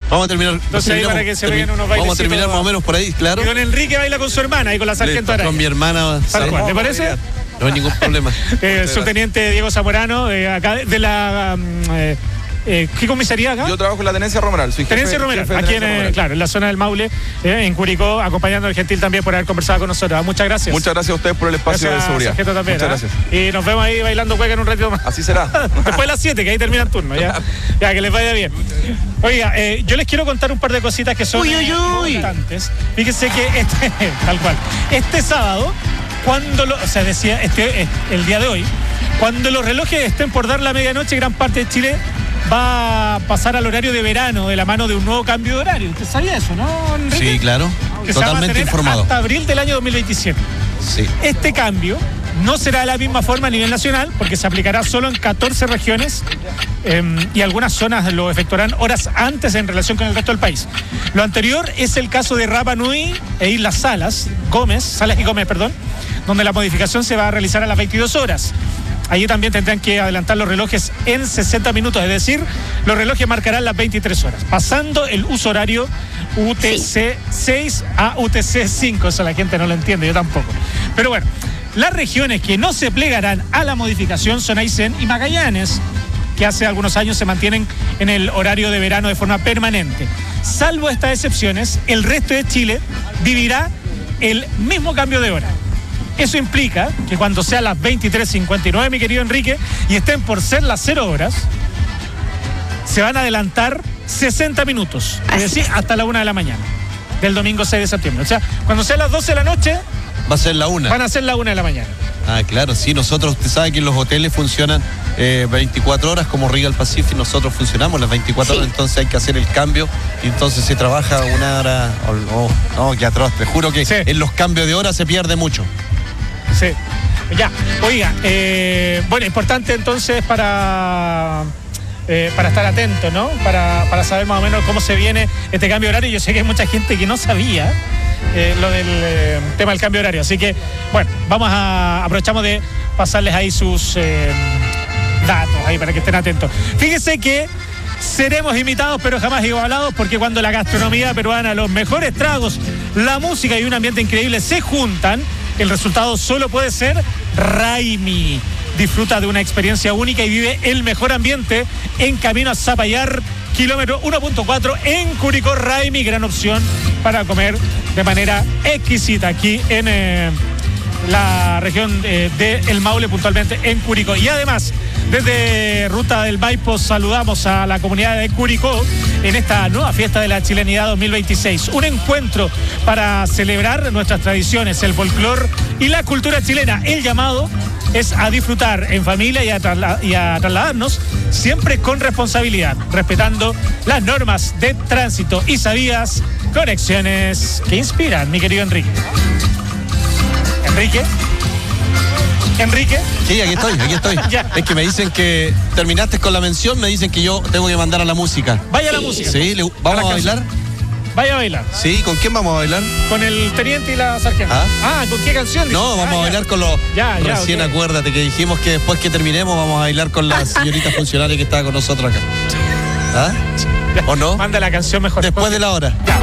Vamos a terminar. Entonces ahí para que se peguen unos bailecitos. Vamos a terminar más o menos por ahí, claro. Y don Enrique baila con su hermana y con la sargento Araya. Con mi hermana. ¿Le parece? No hay ningún problema. Subteniente Diego Zamorano, acá de la... ¿qué comisaría acá? Yo trabajo en la Tenencia Romeral. Tenencia Romeral, aquí claro, en la zona del Maule, en Curicó, acompañando al Gentil también por haber conversado con nosotros. Muchas gracias. Muchas gracias a ustedes por el espacio de seguridad. También, muchas gracias. Y nos vemos ahí bailando cueca en un ratito más. Así será. Después de las 7, que ahí termina el turno. Ya que les vaya bien. Oiga, yo les quiero contar un par de cositas que son importantes. Fíjense que tal cual, este sábado, decía el día de hoy, cuando los relojes estén por dar la medianoche, gran parte de Chile va a pasar al horario de verano de la mano de un nuevo cambio de horario. ¿Usted sabía eso, no, Enrique? Sí, claro. Que totalmente se va a informado. hasta abril del año 2027. Sí. Este cambio no será de la misma forma a nivel nacional, porque se aplicará solo en 14 regiones y algunas zonas lo efectuarán horas antes en relación con el resto del país. Lo anterior es el caso de Rapa Nui e Islas Salas y Gómez, donde la modificación se va a realizar a las 22 horas. Allí también tendrán que adelantar los relojes en 60 minutos, es decir, los relojes marcarán las 23 horas, pasando el uso horario UTC 6 a UTC 5. Eso la gente no lo entiende, yo tampoco. Pero bueno, las regiones que no se plegarán a la modificación son Aysén y Magallanes, que hace algunos años se mantienen en el horario de verano de forma permanente. Salvo estas excepciones, el resto de Chile vivirá el mismo cambio de hora. Eso implica que cuando sea las 23:59, mi querido Enrique, y estén por ser las 0 horas, se van a adelantar 60 minutos. Es decir, hasta la 1 de la mañana del domingo 6 de septiembre. O sea, cuando sea las 12 de la noche, va a ser la 1. Van a ser la 1 de la mañana. Ah, claro, sí. Nosotros, usted sabe que los hoteles funcionan 24 horas como Regal Pacific. Nosotros funcionamos las 24 horas, entonces hay que hacer el cambio. Y entonces se trabaja 1 hora. No, qué atroz. Te juro que en los cambios de hora se pierde mucho. Sí, ya, oiga, bueno, importante entonces para estar atento, ¿no? Para saber más o menos cómo se viene este cambio de horario. Yo sé que hay mucha gente que no sabía lo del tema del cambio de horario, así que, bueno, aprovechamos de pasarles ahí sus datos, ahí para que estén atentos. Fíjese que seremos imitados pero jamás igualados, porque cuando la gastronomía peruana, los mejores tragos, la música y un ambiente increíble se juntan, el resultado solo puede ser Raimi. Disfruta de una experiencia única y vive el mejor ambiente en camino a Zapallar, kilómetro 1.4 en Curicó. Raimi, gran opción para comer de manera exquisita aquí en la región de El Maule, puntualmente en Curicó. Y además, desde Ruta del Maipo saludamos a la comunidad de Curicó en esta nueva fiesta de la chilenidad 2026. Un encuentro para celebrar nuestras tradiciones, el folclor y la cultura chilena. El llamado es a disfrutar en familia y a trasladarnos siempre con responsabilidad, respetando las normas de tránsito y sabidas conexiones que inspiran, mi querido Enrique. ¿Enrique? Sí, aquí estoy. Es que me dicen que terminaste con la mención, me dicen que yo tengo que mandar a la música. Vaya a la música. Sí, ¿vamos a bailar? Vaya a bailar. Sí, ¿con quién vamos a bailar? Con el teniente y la sargento. ¿Con qué canción? No, vamos a bailar con los... Recién acuérdate que dijimos que después que terminemos vamos a bailar con la señorita funcionaria que está con nosotros acá. ¿O no? Manda la canción mejor. Después de la hora.